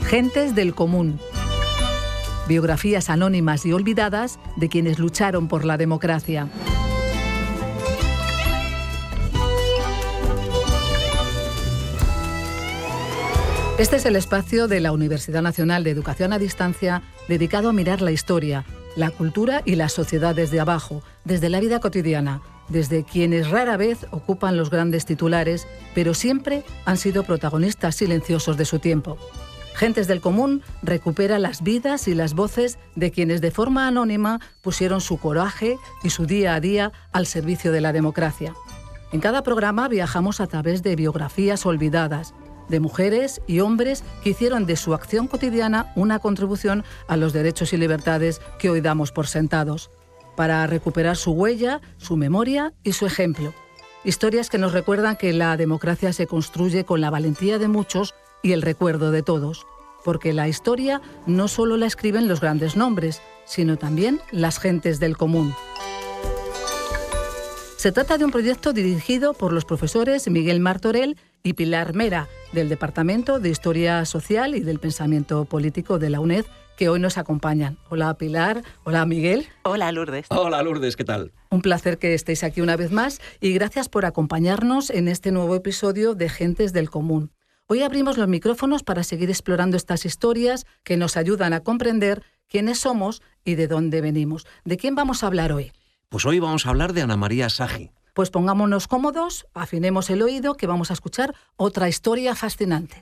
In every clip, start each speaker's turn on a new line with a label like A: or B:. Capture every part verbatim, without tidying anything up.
A: Gentes del común. Biografías anónimas y olvidadas de quienes lucharon por la democracia. Este es el espacio de la Universidad Nacional de Educación a Distancia dedicado a mirar la historia, la cultura y la sociedad desde abajo, desde la vida cotidiana, desde quienes rara vez ocupan los grandes titulares, pero siempre han sido protagonistas silenciosos de su tiempo. Gentes del común recupera las vidas y las voces de quienes de forma anónima pusieron su coraje y su día a día al servicio de la democracia. En cada programa viajamos a través de biografías olvidadas, de mujeres y hombres que hicieron de su acción cotidiana una contribución a los derechos y libertades que hoy damos por sentados, para recuperar su huella, su memoria y su ejemplo. Historias que nos recuerdan que la democracia se construye con la valentía de muchos y el recuerdo de todos, porque la historia no solo la escriben los grandes nombres, sino también las gentes del común. Se trata de un proyecto dirigido por los profesores Miguel Martorell y Pilar Mera, del Departamento de Historia Social y del Pensamiento Político de la UNED, que hoy nos acompañan. Hola Pilar, hola Miguel.
B: Hola Lourdes.
C: Hola Lourdes, ¿qué tal?
A: Un placer que estéis aquí una vez más y gracias por acompañarnos en este nuevo episodio de Gentes del Común. Hoy abrimos los micrófonos para seguir explorando estas historias que nos ayudan a comprender quiénes somos y de dónde venimos. ¿De quién vamos a hablar hoy?
C: Pues hoy vamos a hablar de Ana María Sagi.
A: Pues pongámonos cómodos, afinemos el oído, que vamos a escuchar otra historia fascinante.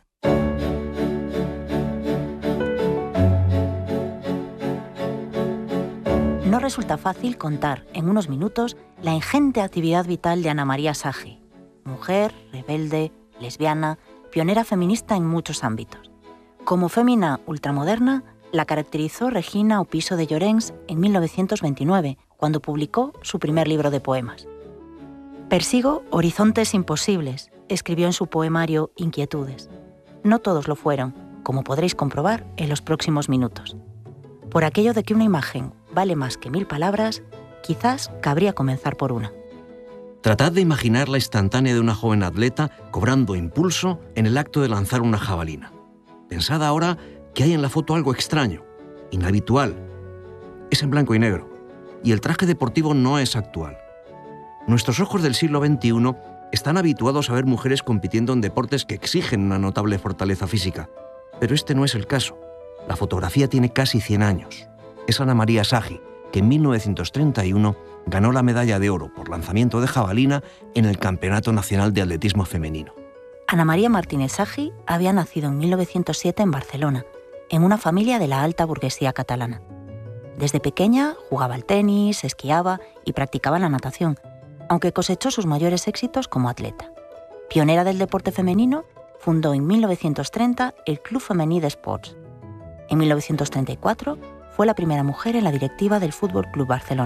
B: No resulta fácil contar en unos minutos la ingente actividad vital de Ana María Sagi. Mujer, rebelde, lesbiana, pionera feminista en muchos ámbitos. Como fémina ultramoderna, la caracterizó Regina Opiso de Llorens en mil novecientos veintinueve, cuando publicó su primer libro de poemas. Persigo horizontes imposibles, escribió en su poemario Inquietudes. No todos lo fueron, como podréis comprobar en los próximos minutos. Por aquello de que una imagen vale más que mil palabras, quizás cabría comenzar por una.
C: Tratad de imaginar la instantánea de una joven atleta cobrando impulso en el acto de lanzar una jabalina. Pensad ahora que hay en la foto algo extraño, inhabitual. Es en blanco y negro, y el traje deportivo no es actual. Nuestros ojos del siglo veintiuno están habituados a ver mujeres compitiendo en deportes que exigen una notable fortaleza física, pero este no es el caso. La fotografía tiene casi cien años. Es Ana María Sagi, que en mil novecientos treinta y uno ganó la medalla de oro por lanzamiento de jabalina en el Campeonato Nacional de Atletismo Femenino.
B: Ana María Martínez Sagi había nacido en mil novecientos siete en Barcelona, en una familia de la alta burguesía catalana. Desde pequeña jugaba al tenis, esquiaba y practicaba la natación, aunque cosechó sus mayores éxitos como atleta. Pionera del deporte femenino, fundó en mil novecientos treinta el Club Femení d'Esports. En mil novecientos treinta y cuatro fue la primera mujer en la directiva del Fútbol Club Barcelona.